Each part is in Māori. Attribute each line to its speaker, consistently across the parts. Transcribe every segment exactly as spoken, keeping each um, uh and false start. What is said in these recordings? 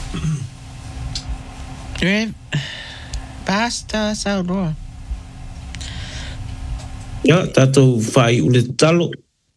Speaker 1: Re Pastor Saudor.
Speaker 2: Ya, tātou whai ule talo.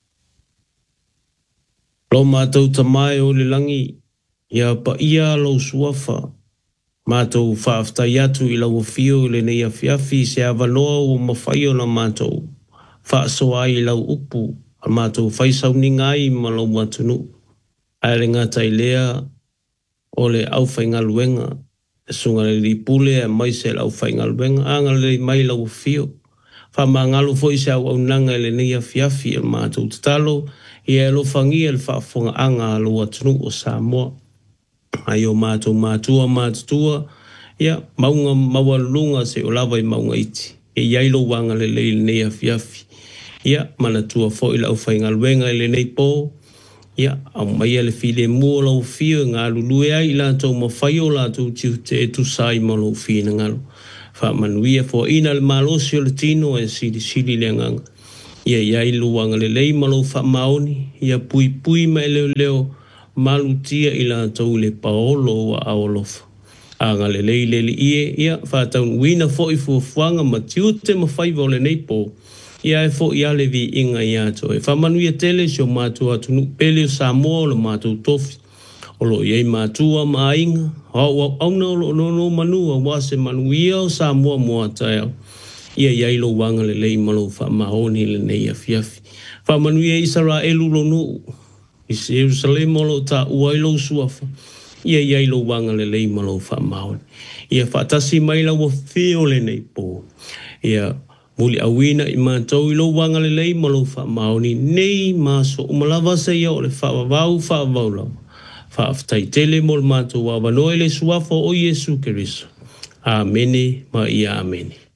Speaker 2: Lo mātou tamai o le langi, ia pa ia lo suafa. Mātou whaaftai atu i lau fio le nei a fiafi se avaloa o mawhai o na mātou. Whaasoa i lau upu, a mātou whaisau ni ngai ma lau matunu. Aere ngātai lea o le au whaingaluenga. E sunga le li pule e mai se lau whaingaluenga, anga le mai lau fio. Wha ma ngalo fo i se au au nanga le nei a fiafi e mātou tatalo, i e lo whangi e le whaafonga anga alo atunu o Samoa. Ai o mātou mātua mātua, ia maunga mawalunga se o lawa i maunga iti. E iailo wanga le lei le nei a fiafi. Ia manatua fo i lau whaingaluenga le nei po. Ia au mai le file mua lau fio ngā lulue ai la tau mawhai o la tau tiu te etu sai ma lau fio na ngalo. Wha manuia fo ina le malosi o le tino e sili sili le nganga. Ia iailo wanga le lei ma lau wha maoni. Ia pui pui mai leo leo. Malutia i la tau le paolo wa aolofa. Anga le lei le li ie, ia, whātau wina fo i fuafuanga ma tiu te mawhaiva o le neipo. Ia e fo i ale vi inga i ato. E whamanu ia tele si o mātua atunu pele o Samoa o le mātua tofi. O lo iei mātua ma inga. Au na o lo no no manu a wase manu ia o Samoa mua tae au. Ia iei lo wanga le lei malo whamahoni le nei a fiafi. Whamanu ia Israelu lo nu. I Jerusalem o lo ta uailo suafa. Ia iai lo wanga le lei malo whamahoni. Ia whatasi mai la wa feo le nei po. Ia muli awina i mātou i lo wanga le lei malo whamahoni. Nei maso umalawa se ia o le whaavau whaavau lau. Whaaftai tele mo le mātou wa wanoe le suafa o Yesu Keriso. Amene ma ia amene.